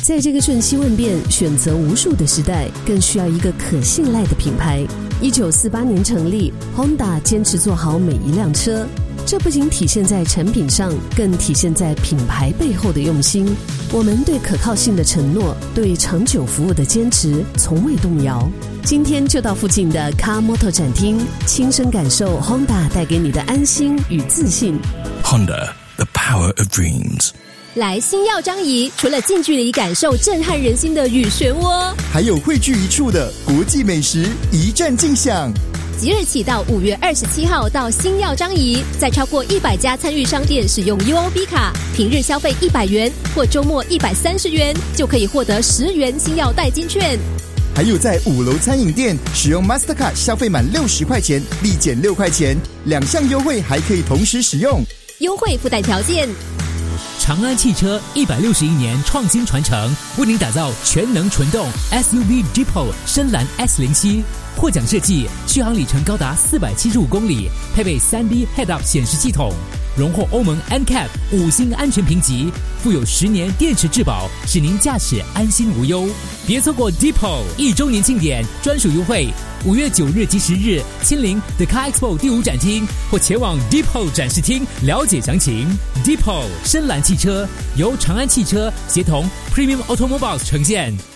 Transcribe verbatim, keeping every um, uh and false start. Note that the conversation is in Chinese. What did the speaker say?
在这个瞬息万变、选择无数的时代，更需要一个可信赖的品牌。一九四八年成立 ，Honda 坚持做好每一辆车，这不仅体现在产品上，更体现在品牌背后的用心。我们对可靠性的承诺，对长久服务的坚持，从未动摇。今天就到附近的 Car Motor 展厅，亲身感受 Honda 带给你的安心与自信。 Honda, the power of dreams。 来星耀张仪，除了近距离感受震撼人心的雨漩涡， 还有汇聚一处的国际美食一站尽享。 即日起到五月二十七号到星耀张仪，在超过一百家参与商店使用 U O B 卡，平日消费一百元或周末一百三十元，就可以获得十元星耀代金券。 还有在五楼餐饮店使用 Mastercard 消费满六十块钱立减六块钱，两项优惠还可以同时使用， 优惠附带条件。 长安汽车一百六十一年创新传承，为您打造全能纯动 S U V Deepo 深蓝 S 零七， 获奖设计，续航里程高达四百七十五公里，配备 三 D Head-Up 显示系统，荣获欧盟 N C A P 五星安全评级，附有十年电池质保，使您驾驶安心无忧。别错过 Deepo 一周年庆典专属优惠，五月九日及十日亲临 The Car Expo 第五展厅，或前往 Deepo 展示厅了解详情。Deepo 深蓝汽车由长安汽车协同 Premium Automobiles 呈现。